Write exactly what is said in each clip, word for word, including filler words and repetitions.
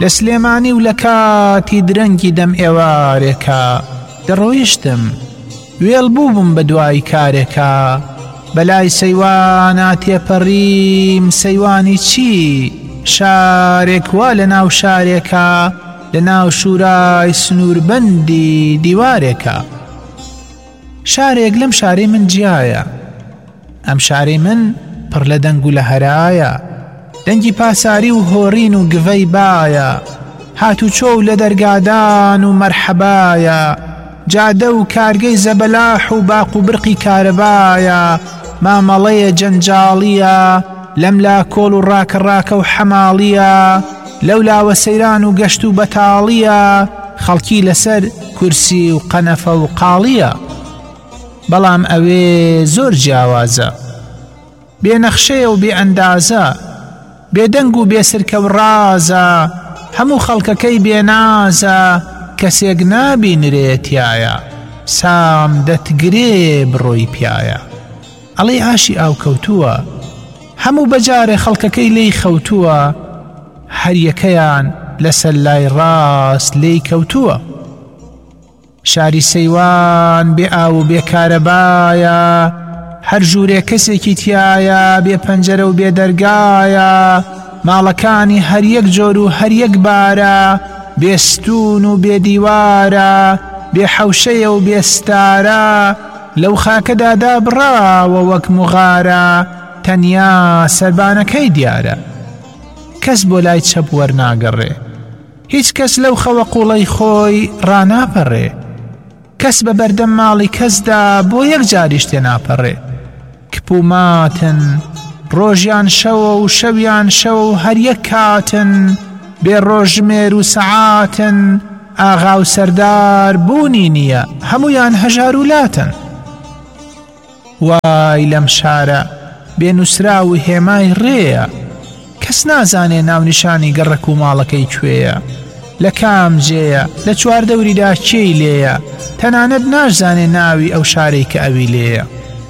لە سلێمانی و لە کاتی درەنگی دەم ئێوارێکە دەڕۆیشتم وێڵ بووبم بە دوای کارێکە بەلای سەیوانە تێپەڕیم سەیوانی چی شارێک وا لە ناو شارێکە لە ناو شورای سنووربەندی دیوارێکە شارێک لەم شارەی من جیایە ئەم شارەی من پڕ لە دەنگ و لە هەرایە دەنگی پاساری و هۆڕین و گڤەی بایە هاتوچۆ و لە دەرگادان و مەرحەبایە جادە و کارگەی زەبەلاح و باق و برقی کارەبایە مامەڵەیە جەنجاڵیە لەملا کۆڵ و ڕاکە ڕاکە و حەماڵیە لەولاوە سەیران و گەشت و بەتاڵیە خەڵکی لەسەر کورسی و قەنەفە و قاڵیە بەڵام ئەوێ زۆر جیاوازە بێنەخشەیە و بێ ئەندازە بێدەنگ و بێسرکە و ڕازە هەموو خەڵکەکەی بێنازە کەسێک نابینرێتیایە سام دەتگرێ بڕۆی پیایە ئەڵێ ئاشی ئاو کەوتووە هەموو بەجارێ خەڵکەکەی لێی خەوتووە هەر یەکەیان لەسەر لای ڕاست لێی کەوتووە شاری سەیوان بێ ئاو و بێ کارەبایە هەر ژوورێ کەسێکی تایە بێ پەنجەرە و بێ دەرگایە ماڵەکانی هەر یەک جۆر و هەر یەک بارە بێستون و بێ دیوارە بێ حەوشەیە و بێ ستارە لەو خاکەدا دابڕاوە وەک مغارە تەنیا سەربانەکەی دیارە کەس بۆ لای چەپ وەرناگەڕێ هیچ کەس لەو خەوە قوڵەی خۆی ڕاناپەڕێ کەس بە بەردەم ماڵی کەسدا بۆ یەک جاریش تێناپەڕێ کپوماتن ڕۆژیان شەوە و شەویان شەوە و هەر یەک کاتن بێ ڕۆژمێر و سەعاتن ئاغا و سەردار بوونی نییە هەمویان هەژار و لاتن وای لەم شارە بێنووسرا و هێمای ڕێیە کەس نازانێ ناونیشانی گەڕەک و ماڵەکەی کوێیە لە کام جێیە لە چواردەوریدا چێی لێیە تەنانەت ناشزانێ ناوی ئەو شارەی کە ئەوی لێیە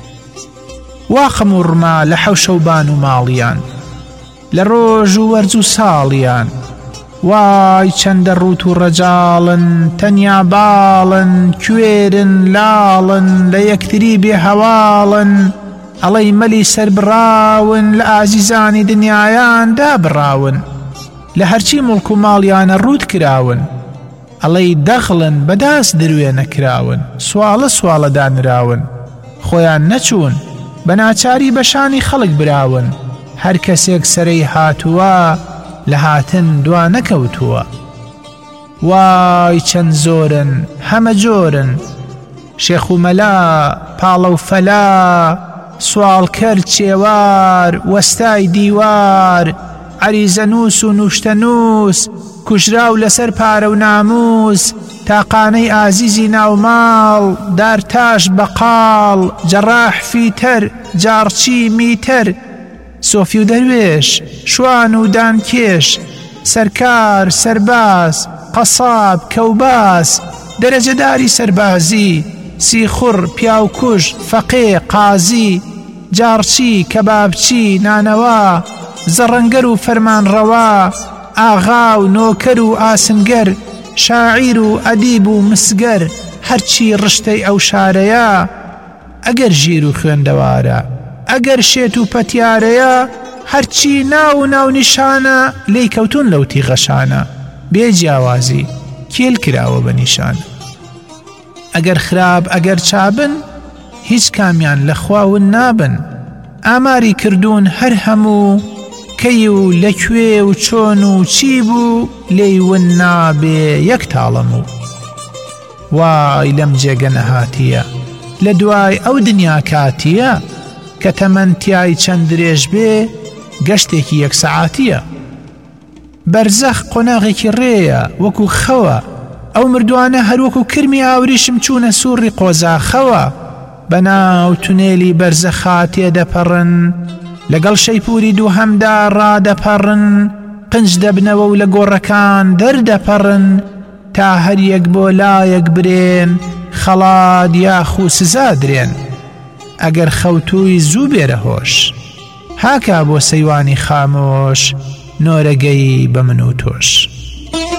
واخم و ڕما لە حەوشە و بان و ماڵیان لە ڕۆژ و وەرج و ساڵیان وای چەندە ڕوت و ڕەجاڵن تەنیا باڵن کوێرن لاڵن لە یەکتری بێ هەواڵن ئەڵەی مەلی سەربڕاون لە ئازیزانی دنیایان دابڕاون لە هەرچی مڵک و ماڵیانە ڕوود کراون ئەڵەی دەخڵن بەداست دروێ نەکراون سوالە سوالە دانراون خۆیان نەچوون بە ناچاری بەشانی خەڵک براون هەر کەسێک سەرەی هاتووە لە هاتن دوا نەکەوتووە وای چەند زۆرن هەمە جۆرن شێخ و مەلا پاڵە و فەلا سوالکەر چێوار وەستای دیوار عەریزەنووس و نوشتەنووس کوژراو لەسەر پارە و ناموس تاقانەی ئازیزی ناوماڵ دارتاش بەقاڵ جەڕاح فیتەر جارچی میتەر سۆفی و دەروێش شوان و دانکێش سەرکار سەرباز قەساب کەوباس دەرەجەداری سەربازی سیخوڕ پیاوکوژ فەقێ قازی جارچی کەبابچی نانەوا زەڕەنگەر و فەرمانڕەوا ئاغا و نۆکەر و ئاسنگەر شاعیر و ئەدیب و مسگەر هەرچی ڕشتەی ئەو شارەیە ئەگەر ژیر و خوێندەوارە ئەگەر شێت و پەتیارەیە هەرچی ناو و ناونیشانە لێی کەوتون لەو تیغەشانە بێ جیاوازی کێل کراوە بە نیشان ئەگەر خراپ ئەگەر چابن هیچ کامیان لە خواون نابن ئاماری کردوون هەر هەموو کەی و لەکوێ و چۆن و چی بوو لێی ون نابێ یەک تاڵەموو وای لەم جێگە نەهاتیە لە دوای ئەو دنیا کاتیە کە تەمەنتیای چەند درێژ بێ گەشتێکی یەک سەعاتیە بەرزەخ قۆناغێکی ڕێیە وەکو خەوە ئەو مردوانە هەروەکو کرمی ئاوریشم چوونە سووڕی قۆزاخەوە بەناو تونێلی بەرزەخا تێدەپەڕن لەگەڵ شەیپوری دووهەمدا ڕادەپەڕن قنج دەبنەوە و لە گۆڕەکان دەردەپەڕن تا هەر یەک بۆ لایەک برێن خەڵات یاخ و سزا درێن ئەگەر خەوتووی زوو بێرە هۆش هاکا بۆ سەیوانی خامۆش نۆرەگەی بە من و تۆش.